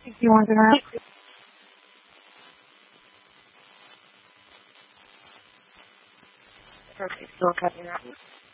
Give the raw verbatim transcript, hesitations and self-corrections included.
If you want to know. Perfect. So I'll cut you out.